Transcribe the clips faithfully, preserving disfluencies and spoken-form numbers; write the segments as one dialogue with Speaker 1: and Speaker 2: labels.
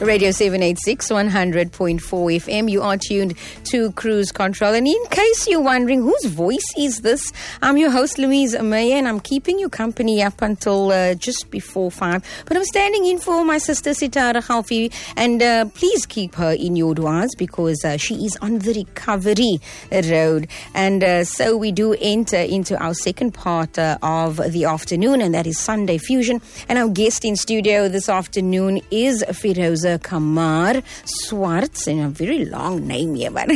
Speaker 1: Radio seven eighty-six, one hundred point four F M. You are tuned to Cruise Control. And in case you're wondering whose voice is this, I'm your host, Louise Meyer, and I'm keeping you company up until uh, just before five. But I'm standing in for my sister, Sitara Khalfi, and uh, please keep her in your duas because uh, she is on the recovery road. And uh, so we do enter into our second part uh, of the afternoon, and that is Sunday Fusion. And our guest in studio this afternoon is Firoza Kamar Swartz, and a very long name here, but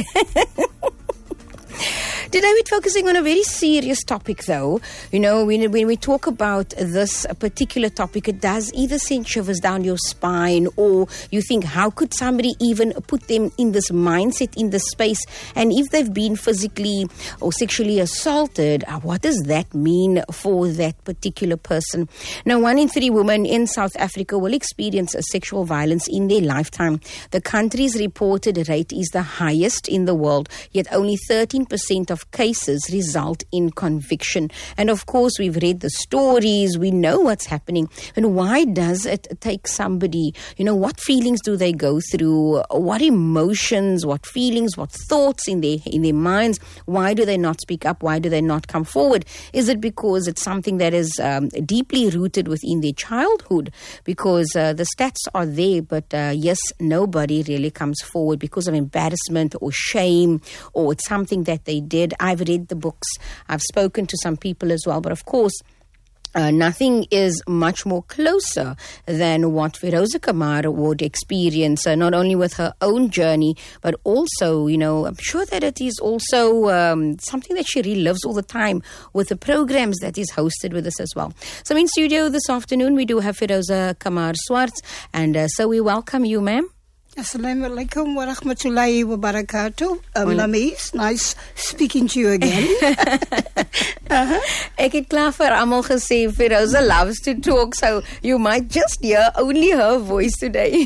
Speaker 1: today we're focusing on a very serious topic, though. You know, when, when we talk about this particular topic, it does either send shivers down your spine, or you think, how could somebody even put them in this mindset, in this space? And if they've been physically or sexually assaulted, what does that mean for that particular person? Now, one in three women in South Africa will experience a sexual violence in their lifetime. The country's reported rate is the highest in the world, yet only thirteen percent of cases result in conviction. And of course, we've read the stories, we know what's happening. And why does it take somebody, you know, what feelings do they go through? What emotions, what feelings, what thoughts in their in their minds? Why do they not speak up? Why do they not come forward? Is it because it's something that is um, deeply rooted within their childhood? Because uh, the stats are there, but uh, yes, nobody really comes forward because of embarrassment or shame, or it's something that they did. I've read the books. I've spoken to some people as well. But of course, uh, nothing is much more closer than what Firoza Kamar would experience, uh, not only with her own journey, but also, you know, I'm sure that it is also um, something that she relives all the time with the programs that is hosted with us as well. So in studio this afternoon, we do have Firoza Kamar Swartz, and uh, so we welcome you, ma'am.
Speaker 2: Assalamu alaikum wa rahmatullahi wa barakatuh. Um, Lamis, nice speaking to you again. uh-huh.
Speaker 1: Ek het klaar vir almal gesê, Firoza loves to talk, so you might just hear only her voice today.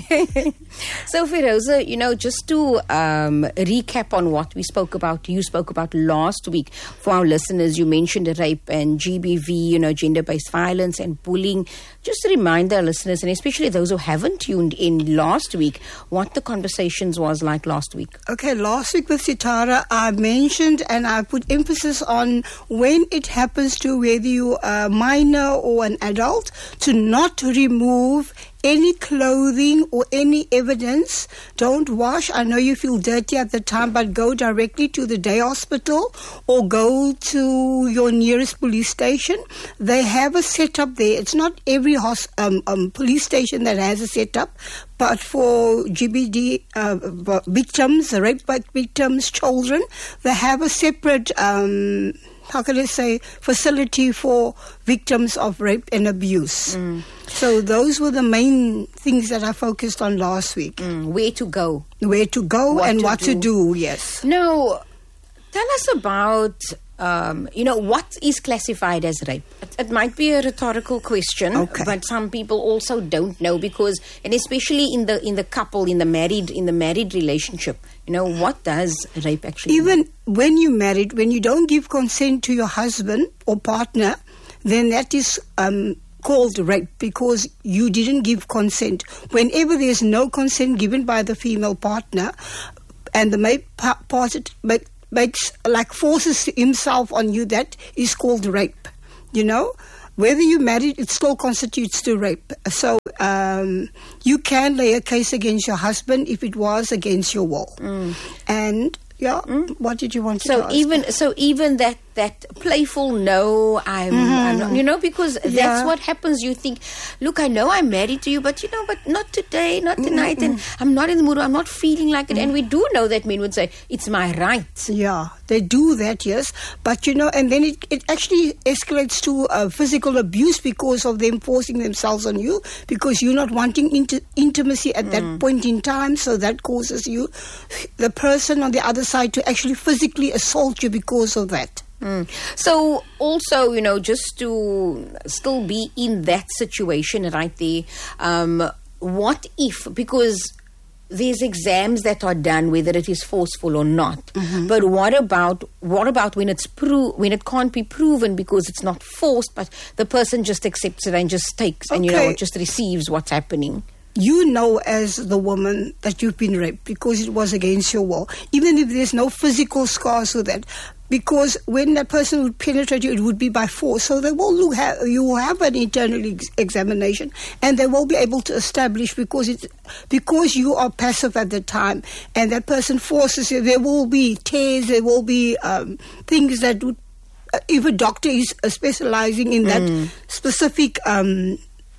Speaker 1: So Firoza, you know, just to um, recap on what we spoke about, you spoke about last week. For our listeners, you mentioned rape and G B V, you know, gender-based violence and bullying. Just to remind our listeners, and especially those who haven't tuned in last week, what the conversations was like last week.
Speaker 2: Okay, last week with Sitara, I mentioned and I put emphasis on when it happens to whether you are a minor or an adult, to not remove any clothing or any evidence. Don't wash. I know you feel dirty at the time, but go directly to the day hospital or go to your nearest police station. They have a setup there. It's not every hos- um, um, police station that has a setup, but for G B D uh, victims, rape victims, children, they have a separate um, how can I say, facility for victims of rape and abuse. Mm. So those were the main things that I focused on last week.
Speaker 1: Mm. Where to go.
Speaker 2: Where to go
Speaker 1: what
Speaker 2: and
Speaker 1: to
Speaker 2: what
Speaker 1: do.
Speaker 2: to do, yes.
Speaker 1: Now, tell us about, um, you know, what is classified as rape? It, it might be a rhetorical question,
Speaker 2: okay.
Speaker 1: but some people also don't know because, and especially in the in the couple, in the married, in the married relationship, you know, what does rape actually
Speaker 2: Even
Speaker 1: mean?
Speaker 2: when you're married, when you don't give consent to your husband or partner, then that is um, called rape because you didn't give consent. Whenever there's no consent given by the female partner, and the male partner makes, like, forces himself on you, that is called rape, you know? Whether you're married, it still constitutes to rape. So um, you can lay a case against your husband if it was against your will. Mm. And yeah, mm. what did you want to
Speaker 1: so
Speaker 2: ask?
Speaker 1: even so even that that playful no, I'm, mm-hmm. I'm not, you know, because that's
Speaker 2: yeah.
Speaker 1: what happens. You think, look, I know I'm married to you, but you know, but not today, not tonight, mm-hmm. and I'm not in the mood, I'm not feeling like it. Mm-hmm. And we do know that men would say, it's my right.
Speaker 2: Yeah, they do that, yes. But you know, and then it, it actually escalates to uh, physical abuse because of them forcing themselves on you, because you're not wanting inti- intimacy at mm. that point in time. So that causes you, the person on the other side, to actually physically assault you because of that.
Speaker 1: Mm. So also, you know, just to still be in that situation right there, um, what if, because there's exams that are done, whether it is forceful or not. Mm-hmm. But what about what about when it's pro- when it can't be proven because it's not forced, but the person just accepts it and just takes okay. and you know just receives what's happening?
Speaker 2: you know as the woman that you've been raped because it was against your will, even if there's no physical scars with that. Because when that person would penetrate you, it would be by force. So they will look ha- you will have an internal ex- examination, and they will be able to establish because it's because you are passive at the time, and that person forces you. There will be tears. There will be um, things that would, uh, if a doctor is uh, specializing in that mm. specific Um,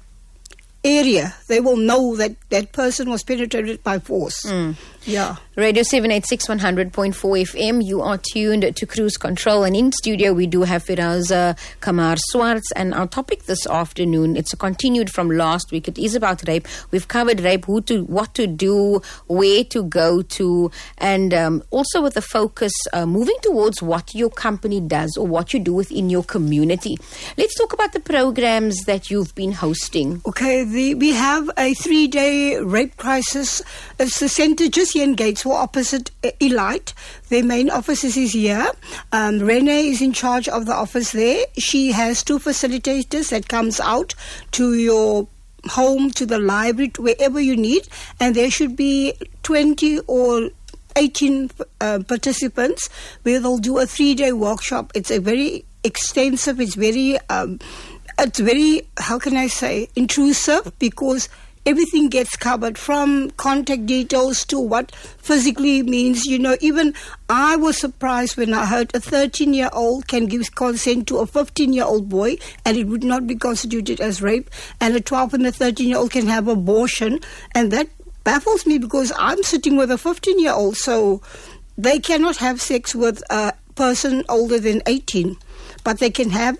Speaker 2: area, they will know that that person was penetrated by force. Mm. Yeah.
Speaker 1: Radio seven eighty-six, one hundred point four F M. You are tuned to Cruise Control, and in studio we do have Firazah Kamar Swartz, and our topic this afternoon, it's continued from last week. It is about rape. We've covered rape, who to, what to do, where to go to, and um, also with the focus uh, moving towards what your company does or what you do within your community. Let's talk about the programs that you've been hosting.
Speaker 2: Okay, the, we have a three-day rape crisis. It's the centre just here in Gatesville, opposite uh, Elite. Their main office is here. Um, Renee is in charge of the office there. She has two facilitators that comes out to your home, to the library, to wherever you need. And there should be twenty or eighteen uh, participants where they'll do a three-day workshop. It's a very extensive, it's very, um, it's very, how can I say, intrusive, because everything gets covered, from contact details to what physically means. You know, even I was surprised when I heard a thirteen-year-old can give consent to a fifteen-year-old boy and it would not be constituted as rape, and a twelve and a thirteen-year-old can have abortion, and that baffles me because I'm sitting with a fifteen-year-old, so they cannot have sex with a person older than eighteen, but they can have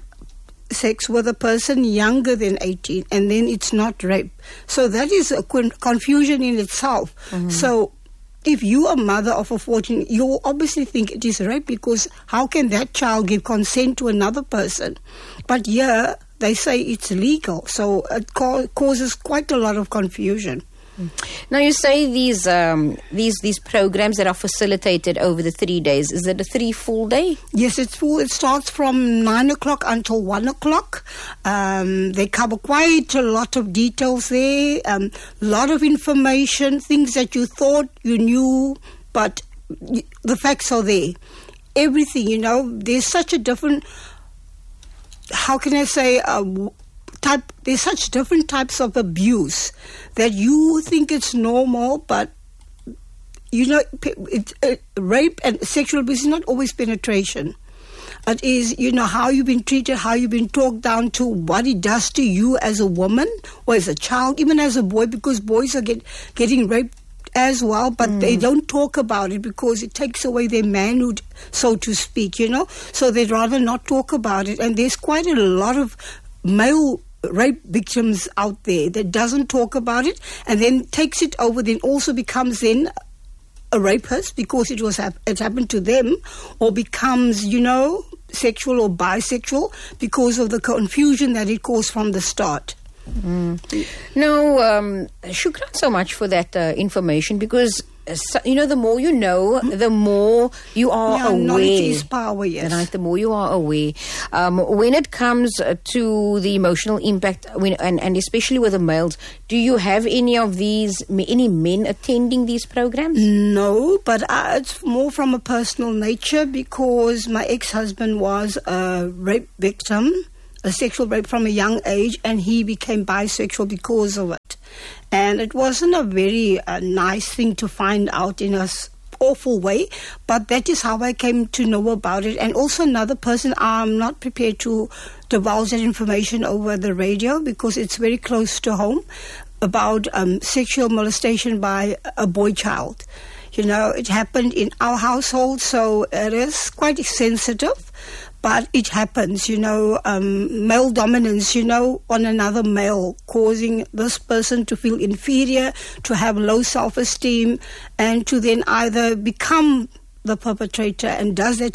Speaker 2: sex with a person younger than eighteen, and then it's not rape. So that is a con- confusion in itself. Mm-hmm. So if you are a mother of a fourteen, you will obviously think it is rape, because how can that child give consent to another person? But here they say it's legal, so it ca- causes quite a lot of confusion.
Speaker 1: Now, you say these um, these these programs that are facilitated over the three days. Is it a three full day?
Speaker 2: Yes, it's full. It starts from nine o'clock until one o'clock. Um, they cover quite a lot of details there, a um, lot of information, things that you thought you knew, but the facts are there. Everything, you know, there's such a different, how can I say, uh, type, there's such different types of abuse that you think it's normal, but you know, it, it, rape and sexual abuse is not always penetration. It is, you know, how you've been treated, how you've been talked down to, what it does to you as a woman or as a child, even as a boy, because boys are get, getting raped as well, but mm. they don't talk about it because it takes away their manhood, so to speak, you know. So they'd rather not talk about it. And there's quite a lot of male rape victims out there that doesn't talk about it and then takes it over, then also becomes then a rapist because it was it happened to them, or becomes, you know, sexual or bisexual because of the confusion that it caused from the start.
Speaker 1: Mm. No, um, shukran so much for that uh, information, because uh, so, you know, the more you know, the more you are
Speaker 2: yeah,
Speaker 1: aware.
Speaker 2: Knowledge is power, yes.
Speaker 1: Right, the more you are aware. Um, when it comes to the emotional impact, when, and, and especially with the males, do you have any of these, any men attending these programs?
Speaker 2: No, but uh, it's more from a personal nature, because my ex-husband was a rape victim, a sexual rape from a young age, and he became bisexual because of it. And it wasn't a very uh, nice thing to find out in a awful way, but that is how I came to know about it. And also another person, I'm not prepared to divulge that information over the radio because it's very close to home, about um, sexual molestation by a boy child. You know, it happened in our household, so it is quite sensitive. But it happens, you know, um, male dominance, you know, on another male, causing this person to feel inferior, to have low self-esteem, and to then either become the perpetrator and does that